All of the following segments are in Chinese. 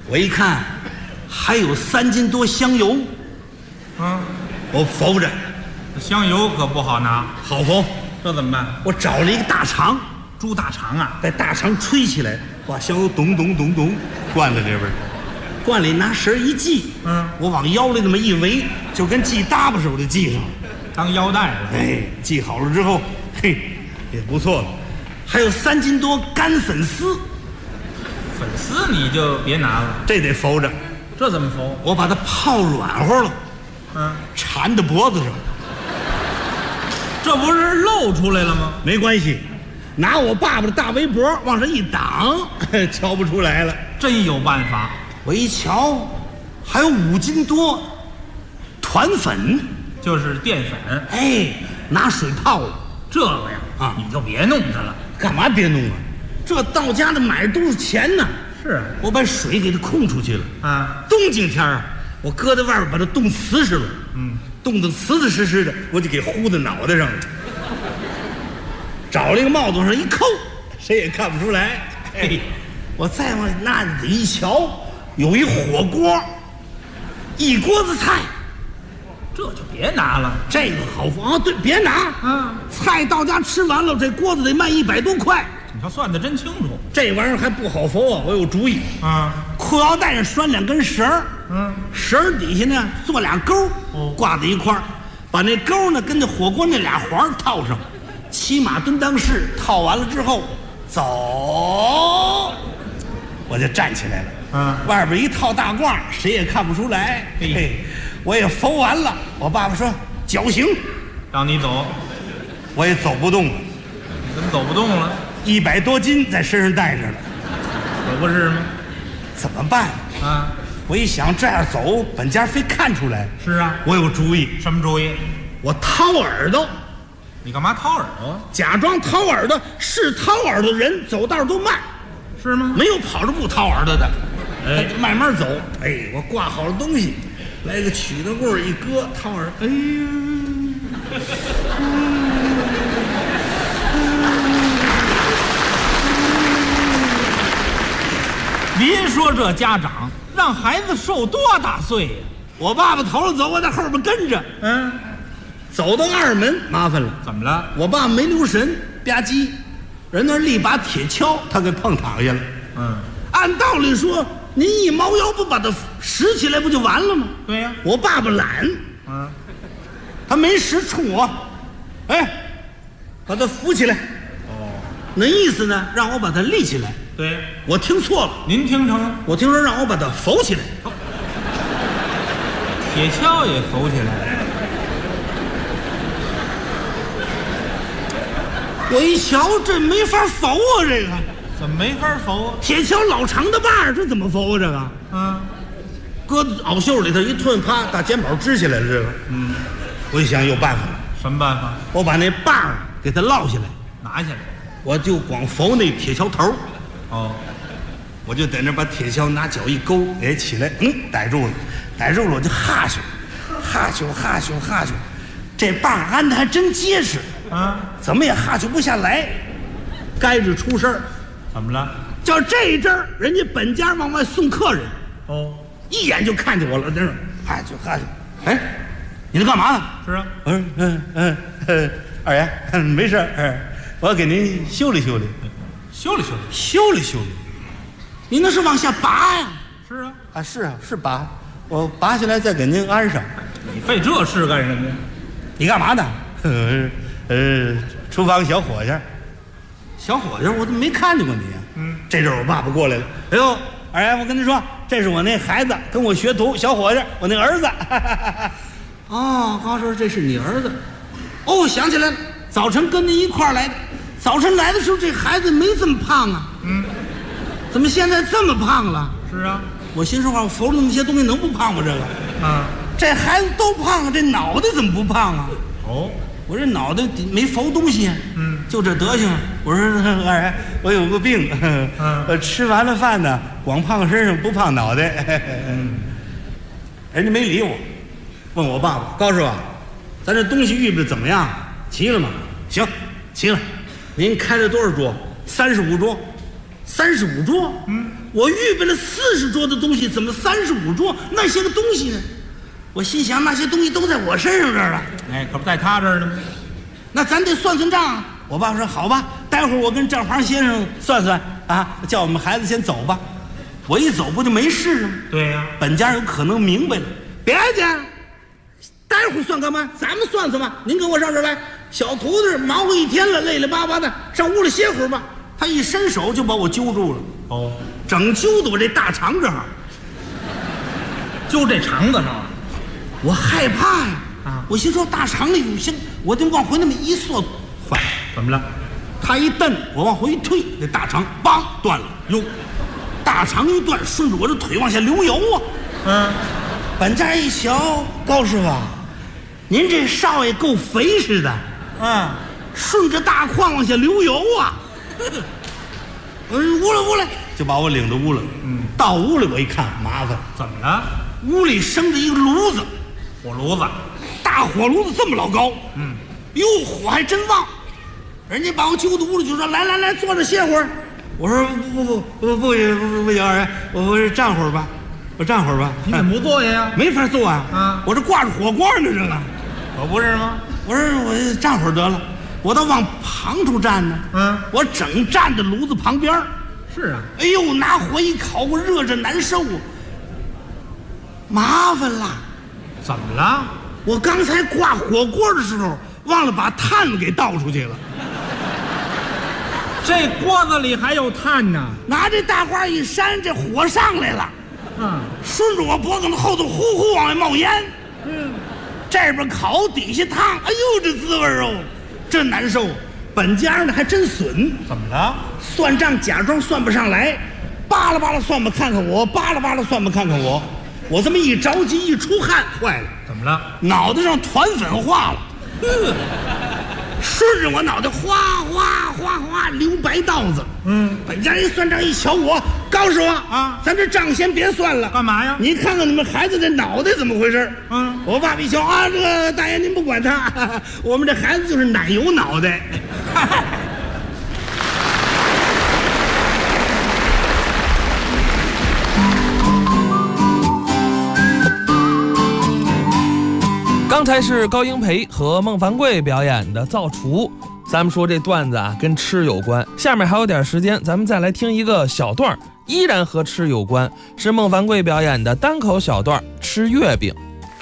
我一看还有3斤多香油，我缝着。 香油可不好拿， 好缝， 这怎么办？ 我找了一个大肠， 猪大肠啊， 把大肠吹起来，把香油咚咚咚咚灌在这边，灌里拿绳一系，我往腰里那么一围，就跟系搭把手的系上了， 当腰带了。 哎，系好了之后，嘿，也不错了。还有3斤多干粉丝， 粉丝你就别拿了， 这得缝着。 这怎么缝？ 我把它泡软和了，缠在脖子上。 这不是露出来了吗？ 没关系，拿我爸爸的大围脖往上一挡，瞧不出来了。 真有办法。 我一瞧，还有5斤多团粉， 就是淀粉。 哎，拿水泡了。 这个呀，你就别弄它了。 干嘛别弄啊？这到家的买都是钱呢。 是， 我把水给它控出去了。冬景天啊，我搁在外边把它冻瓷实了。冻得瓷瓷实实的，我就给糊在脑袋上了。找了一个帽子往上一扣，谁也看不出来。嘿，我再往那里一瞧，有一火锅，一锅子菜， 这就别拿了。 这个好啊，对，别拿。菜到家吃完了，这锅子得卖100多块。 你瞧算得真清楚。 这玩意儿还不好缝啊，我有主意。裤腰带上拴2根绳儿，绳底下呢做2钩，挂在一块儿，把那钩呢跟那火锅那俩环套上，骑马蹲裆式，套完了之后走，我就站起来了。外边一套大褂，谁也看不出来。嘿，我也缝完了。我爸爸说绞刑， 让你走， 我也走不动了。 你怎么走不动了 ？100多斤在身上带着了， 可不是吗？ 怎么办我一想这样走，本家非看出来。 是啊， 我有主意。 什么主意？ 我掏耳朵。 你干嘛掏耳朵？ 假装掏耳朵，是掏耳朵的人走道都慢， 是吗？ 没有跑着不掏耳朵的，慢慢走。哎，我挂好了东西，来个曲子棍一搁，掏耳。哎您说这家长让孩子受多大罪呀？ 我爸爸头了走，我在后边跟着。走到2门麻烦了。 怎么了？ 我爸没留神，吧唧，人那儿立把铁锹，他给碰躺下了。按道理说，您一猫腰不把它拾起来不就完了吗？ 对呀。 我爸爸懒，他没拾，冲我，把它扶起来。那意思呢，让我把它立起来。 对， 我听错了。 您听成了？ 我听说让我把它浮起来。 铁锹也浮起来了。 我一瞧，这没法浮啊！这个怎么没法浮啊？ 铁锹老长的把儿，这怎么浮啊？这个搁袄袖里头一吞，啪，大肩膀支起来了。这个我一想有办法了。 什么办法？ 我把那把儿给它落下来， 拿下来， 我就光浮那铁锹头。我就在那把铁锹拿脚一勾，起来，逮住了，我就哈咻，这把儿安的还真结实怎么也哈咻不下来，该着出声。 怎么了？ 叫这一阵儿，人家本家往外送客人，一眼就看见我了，真是哈咻，你这干嘛呢？ 是啊， 二爷，没事我要给您修理修理。修理，您那是往下拔呀？ 是啊， 是拔，我拔下来再给您安上。 你费这事干什么呀？ 你干嘛呢？厨房小伙计，我怎么没看见过你呀？这阵我爸爸过来了。哎呦，二爷，我跟您说，这是我那孩子，跟我学徒，小伙计，我那儿子。刚说这是你儿子。想起来了，早晨跟您一块儿来的。早晨来的时候，这孩子没这么胖啊。怎么现在这么胖了？ 是啊， 我心说话，我缝了那么些东西能不胖吗？这个这孩子都胖啊，这脑袋怎么不胖啊？我这脑袋没缝东西，就这德行。我说二爷，我有个病，吃完了饭呢，光胖身上不胖脑袋。人家没理我，问我爸爸高师傅，咱这东西预备的怎么样？齐了吗？行，齐了。您开了多少桌？35桌 35桌。我预备了40桌的东西，怎么35桌那些个东西呢？我心想，那些东西都在我身上这儿了。 哎，可不在他这儿呢吗？ 那咱得算算账啊。我爸说好吧，待会儿我跟账房先生算算啊，叫我们孩子先走吧。我一走不就没事了吗？ 对呀， 本家有可能明白了，别介，待会儿算干嘛？咱们算算吧。您跟我上这儿来。小徒弟忙活一天了，累累巴巴的，上屋里歇会儿吧。他一伸手就把我揪住了。 哦， 整揪到我这大肠这儿， 就这肠子上了。 我害怕呀！ 啊， 我心说大肠里有腥，我就往回那么一缩，坏了， 怎么了？ 他一蹬，我往回一退，那大肠梆断了。哟，大肠一断，顺着我这腿往下流油啊！本家一瞧，高师傅，您这少爷够肥实的，顺着大胯往下流油啊！屋来，就把我领到屋了。到屋里我一看，麻烦， 怎么了？ 屋里生着一个炉子， 火炉子， 大火炉子这么老高。哟，火还真旺。人家把我揪到屋里就说：“来，坐着歇会儿。”我说：“不行，我站会儿吧，我站会儿吧。” 你怎么不坐下呀？ 没法坐啊！我这挂着火光呢，这个可不是吗？ 我说我站会儿得了，我倒往旁处站呢。我整站在炉子旁边。 是啊。 哎呦，拿火一烤，我热着难受啊！麻烦了。 怎么了？ 我刚才挂火锅的时候忘了把炭给倒出去了。 这锅子里还有炭呢。 拿这大花一扇，这火上来了。顺着我脖梗子后头呼呼往外冒烟。这边烤，底下烫，哎呦，这滋味哦，真难受。本家呢还真损。 怎么了？ 算账假装算不上来，巴拉巴拉算吧看看我，巴拉巴拉算吧看看我。我这么一着急一出汗，坏了。 怎么了？ 脑袋上团粉化了。顺着我脑袋哗哗哗哗流白道子。本家一算账一瞧我，高师傅啊，咱这账先别算了。 干嘛呀？ 你看看你们孩子这脑袋怎么回事？我爸爸一瞧啊，这个大爷您不管他，我们这孩子就是奶油脑袋。 刚才是高英培和孟凡贵表演的造厨。咱们说这段子啊跟吃有关，下面还有点时间，咱们再来听一个小段，依然和吃有关，是孟凡贵表演的单口小段吃月饼。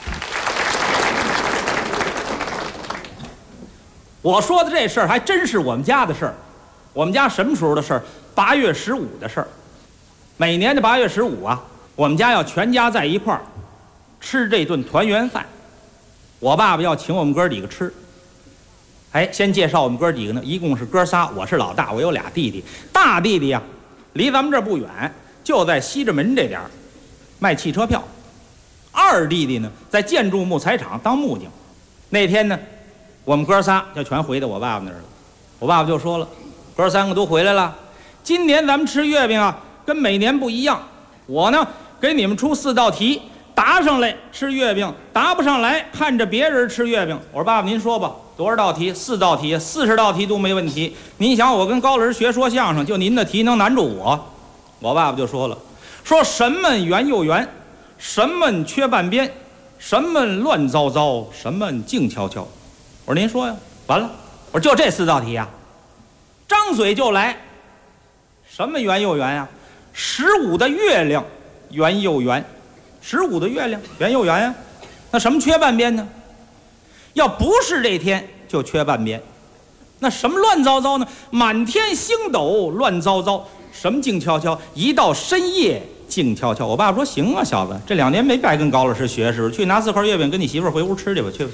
我说的这事儿还真是我们家的事儿。我们家什么时候的事儿？8月15的事儿。每年的8月15啊，我们家要全家在一块儿吃这顿团圆饭。我爸爸要请我们哥几个吃。先介绍我们哥几个呢，一共是哥仨，我是老大，我有俩弟弟。大弟弟呀，离咱们这儿不远，就在西直门这点儿卖汽车票。二弟弟呢，在建筑木材厂当木匠。那天呢，我们哥仨就全回到我爸爸那儿了。我爸爸就说了，哥三个都回来了，今年咱们吃月饼啊，跟每年不一样。我呢，给你们出4道题，答上来吃月饼，答不上来看着别人吃月饼。我说爸爸您说吧，多少道题？4道题，40道题都没问题。您想我跟高老师学说相声，就您的题能难住我？我爸爸就说了，说什么圆又圆，什么缺半边，什么乱糟糟，什么静悄悄。我说您说呀。完了，我说就这4道题呀，张嘴就来。什么圆又圆呀？15的月亮圆又圆，15的月亮圆又圆呀。那什么缺半边呢？要不是这天就缺半边。那什么乱糟糟呢？满天星斗乱糟糟，什么静悄悄？一到深夜静悄悄。我爸爸说行啊，小子，这2年没白跟高老师学，是不是？去拿4块月饼跟你媳妇儿回屋吃去吧，去不去？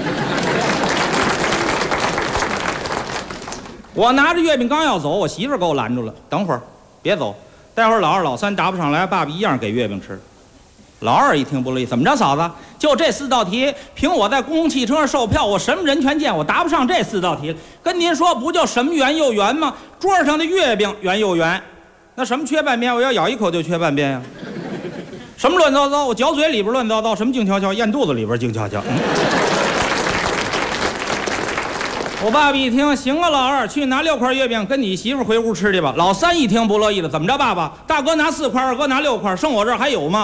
我拿着月饼刚要走，我媳妇儿给我拦住了。等会儿，别走，待会儿老二老三答不上来，爸爸一样给月饼吃。老二一听不乐意，怎么着，嫂子？就这4道题，凭我在公共汽车上售票，我什么人全见，我答不上这4道题。跟您说，不就什么圆又圆吗？桌上的月饼圆又圆，那什么缺半边？我要咬一口就缺半边呀。什么乱糟糟？我嚼嘴里边乱糟糟，什么静悄悄？咽肚子里边静悄悄。 我爸爸一听，行啊，老二，去拿6块月饼，跟你媳妇回屋吃去吧。老三一听不乐意了，怎么着，爸爸？大哥拿4块，二哥拿6块，剩我这儿还有吗？